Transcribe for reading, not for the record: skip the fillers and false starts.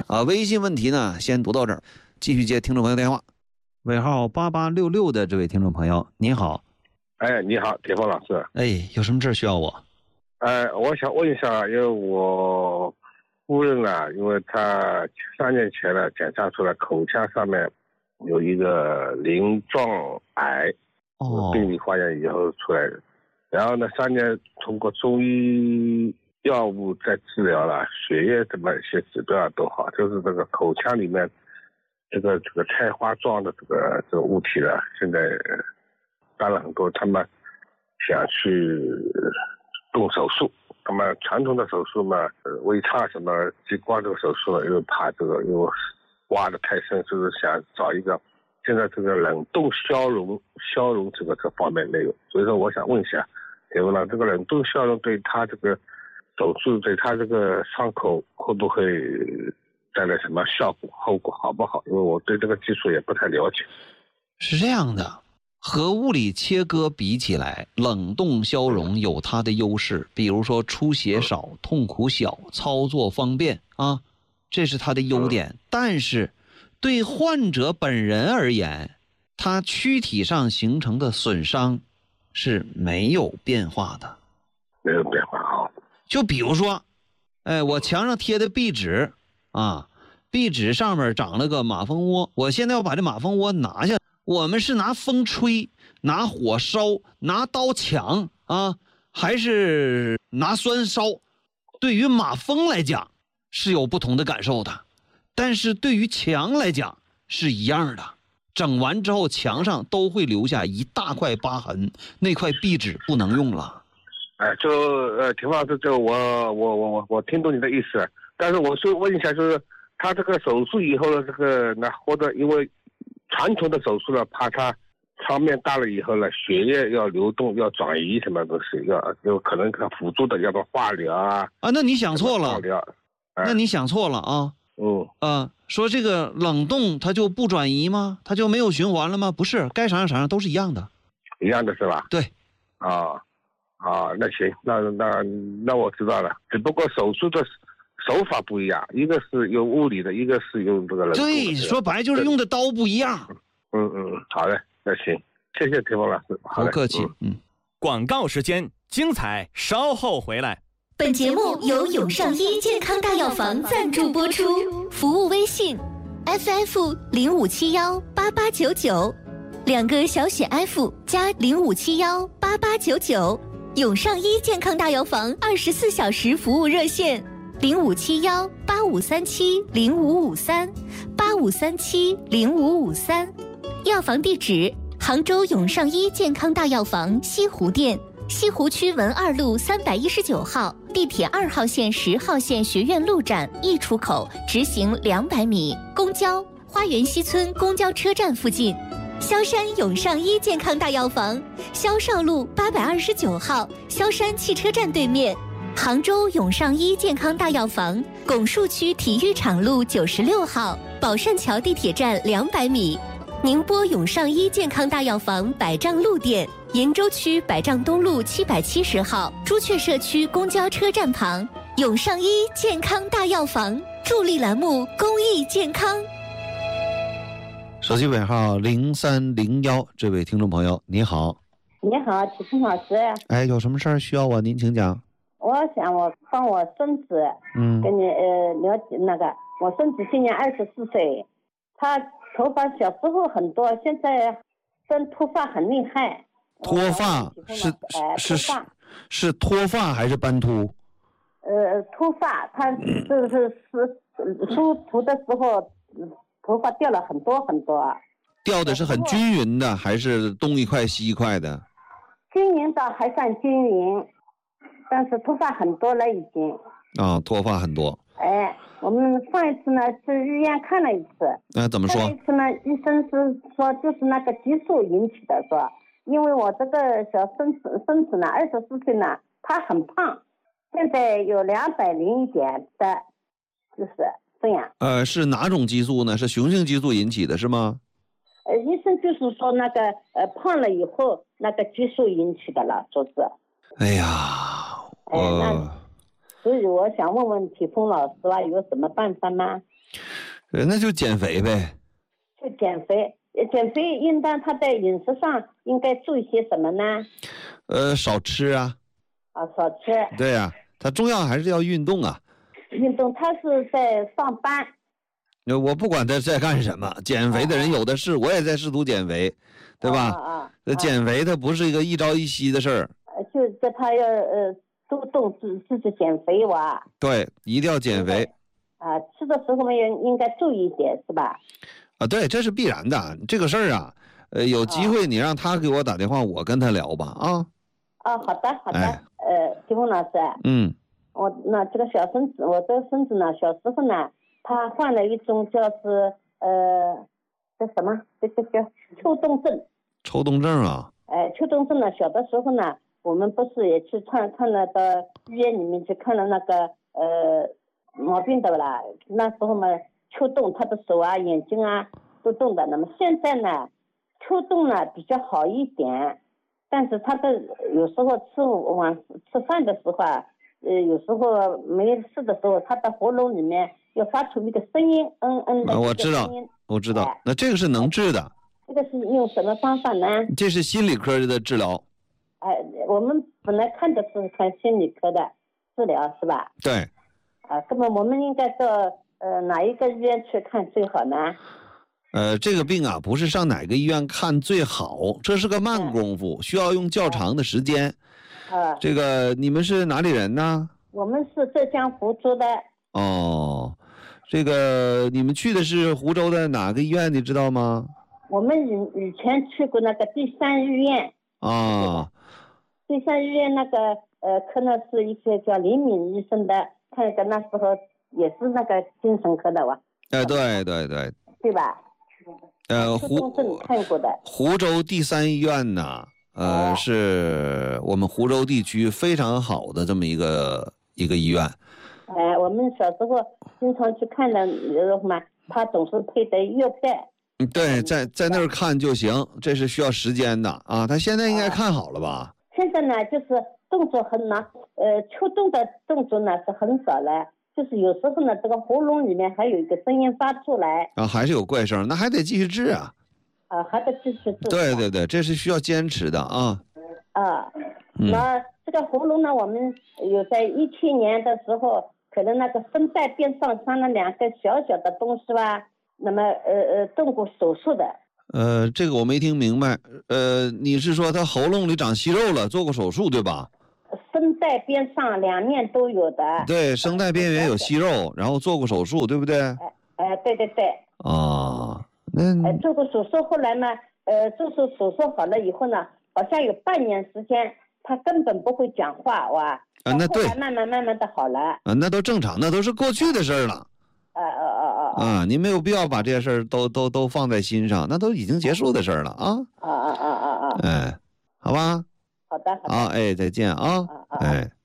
微信问题呢先读到这儿，继续接听众朋友电话。尾号8866的这位听众朋友，你好。 哎，你好，铁峰老师。 哎，有什么事需要我？ 我想问一下，因为我夫人啊，因为她3年前呢检查出来口腔上面有一个鳞状癌，病理化验以后出来的。然后呢，3年通过中医药物在治疗了，血液什么一些指标都好，就是这个口腔里面这个菜花状的这个物体呢，现在干了很多，他们想去动手术。那么传统的手术嘛，微创什么激光这个手术呢，又怕这个又挖得太深，就是想找一个现在这个冷冻消融这方面内容。所以说我想问一下，铁峰呢，这个冷冻消融对他这个手术对他这个伤口会不会带来什么效果，后果好不好？因为我对这个技术也不太了解。 是这样的，和物理切割比起来，冷冻消融有它的优势，比如说出血少、痛苦小、操作方便啊，这是它的优点。但是对患者本人而言，他躯体上形成的损伤是没有变化的。 没有变化啊。 就比如说，我墙上贴的壁纸啊，壁纸上面长了个马蜂窝，我现在要把这马蜂窝拿下，我们是拿风吹、拿火烧、拿刀抢啊，还是拿酸烧？对于马蜂来讲是有不同的感受的，但是对于墙来讲是一样的。整完之后墙上都会留下一大块疤痕，那块壁纸不能用了。 田老师，我听懂你的意思，但是我说问一下，就是他这个手术以后的这个那或者因为传统的手术呢，怕他创面大了以后呢，血液要流动要转移什么东西，有可能辅助的，要不化疗啊。 那你想错了。那你想错了啊。说这个冷冻它就不转移吗？它就没有循环了吗？不是，该啥样都是一样的。 一样的是吧？ 对。 那行，那我知道了，只不过手术的手法不一样，一个是用物理的，一个是用这个冷冻的。 对，说白就是用的刀不一样。 好的，那行，谢谢田峰老师。 不客气。 广告时间，精彩稍后回来。 本节目由永上医健康大药房赞助播出，服务微信 FF05718899，两个小写 F 加05718899。永上医健康大药房24小时服务热线05718537055385370553。药房地址：杭州永上医健康大药房西湖店，西湖区文2路319号，地铁2号线10号线学院路站1出口，直行200米。公交花园西村公交车站附近。萧山永上医健康大药房，萧少路829号，萧山汽车站对面。杭州永上医健康大药房，拱墅区体育场路96号，宝善桥地铁站200米。宁波永上医健康大药房百丈路店，鄞州区百丈东路770号，朱雀社区公交车站旁。永上医健康大药房，助力栏目公益健康。 手机尾号0301，这位听众朋友你好。 你好，启聪老师。 有什么事儿需要我？您请讲。 我想帮我孙子，跟你了解那个，我孙子今年24岁，他头发小时候很多，现在生脱发很厉害。 脱发是脱发还是斑秃？ 脱发，他是梳头的时候头发掉了很多很多。 掉的是很均匀的，还是东一块西一块的？ 均匀的还算均匀，但是脱发很多了已经。 脱发很多。 我们上一次呢去医院看了一次。 怎么说？ 上一次呢，医生是说就是那个激素引起的，说因为我这个小孙子呢，24岁呢，他很胖，现在有201点的，就是这样。 是哪种激素呢？是雄性激素引起的是吗？ 医生就是说那个胖了以后那个激素引起的了，说是。 那所以我想问问启峰老师有什么办法吗？ 那就减肥呗。 就减肥，减肥应当他在饮食上应该注意些什么呢？ 少吃啊。 少吃。 对呀，他重要还是要运动啊。 运动，他是在上班。 我不管他在干什么，减肥的人有的是，我也在试图减肥，对吧？减肥它不是一个一朝一夕的事儿。 就叫他要多动自己减肥哇。 对，一定要减肥。 吃的时候嘛也应该注意一点，是吧？ 对，这是必然的。这个事儿啊，有机会你让他给我打电话，我跟他聊吧啊。 好的好的。金峰老师。那这个小孙子，我这个孙子呢，小时候呢，他患了一种叫是叫什么？这个叫抽动症。 抽动症啊？ 抽动症呢，小的时候呢，我们不是也去看了到医院里面去看了那个毛病的啦。那时候嘛，抽动，他的手啊、眼睛啊都动的。那么现在呢，抽动呢比较好一点，但是他的有时候吃饭的时候啊。有时候没事的时候，他的喉咙里面要发出一个声音，的。 我知道，那这个是能治的。 这个是用什么方法呢？ 这是心理科的治疗。 我们本来看的是看心理科的治疗，是吧？ 对。 那么我们应该到哪一个医院去看最好呢？ 这个病啊，不是上哪个医院看最好，这是个慢功夫，需要用较长的时间。这个你们是哪里人呢？ 我们是浙江湖州的。 这个你们去的是湖州的哪个医院你知道吗？ 我们以前去过那个第三医院。第三医院那个科呢是一个叫李敏医生的，看一个那时候也是那个精神科的哇。 对吧？看过的。 湖州第三医院呢？是我们湖州地区非常好的这么一个医院。 我们小时候经常去看的嘛，他总是配的药袋。 对，在那儿看就行，这是需要时间的啊。他现在应该看好了吧？ 现在呢，就是动作很难，抽动的动作呢是很少了，就是有时候呢，这个喉咙里面还有一个声音发出来。 还是有怪声，那还得继续治啊。 还得继续治。 对，这是需要坚持的啊。 那这个喉咙呢，我们有在17年的时候，可能那个声带边上长了2个小小的东西吧，那么动过手术的。 这个我没听明白。你是说他喉咙里长息肉了，做过手术对吧？ 声带边上2面都有的。 对，声带边缘有息肉，然后做过手术，对不对？ 对。做过手术，后来呢，做手术好了以后呢，好像有半年时间，他根本不会讲话哇。 那对。 慢慢的好了。 那都正常，那都是过去的事儿了。您没有必要把这些事儿都放在心上，那都已经结束的事儿了啊。好吧。 好的。 再见啊。